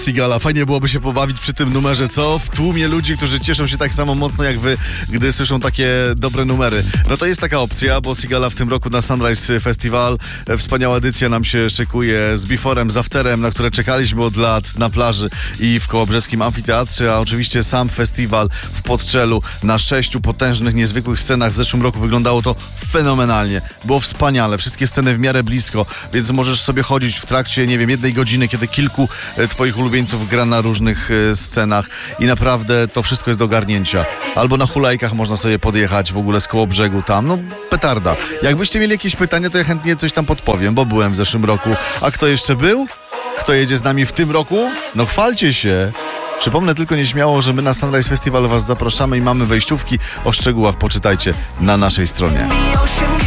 Sigala. Fajnie byłoby się pobawić przy tym numerze, co? W tłumie ludzi, którzy cieszą się tak samo mocno jak wy, gdy słyszą takie dobre numery. No to jest taka opcja, bo Sigala w tym roku na Sunrise Festival. Wspaniała edycja nam się szykuje z beforem, z afterem, na które czekaliśmy od lat na plaży i w Kołobrzeskim Amfiteatrze, a oczywiście sam festiwal w Podczelu na 6 potężnych, niezwykłych scenach. W zeszłym roku wyglądało to fenomenalnie. Było wspaniale. Wszystkie sceny w miarę blisko, więc możesz sobie chodzić w trakcie, nie wiem, 1 godziny, kiedy kilku twoich ulubieńców gra na różnych scenach i naprawdę to wszystko jest do ogarnięcia. Albo na hulajkach można sobie podjechać w ogóle z Kołobrzegu tam. No, petarda. Jakbyście mieli jakieś pytania, to ja chętnie coś tam podpowiem, bo byłem w zeszłym roku. A kto jeszcze był? Kto jedzie z nami w tym roku? No chwalcie się. Przypomnę tylko nieśmiało, że my na Sunrise Festival was zapraszamy i mamy wejściówki. O szczegółach poczytajcie na naszej stronie.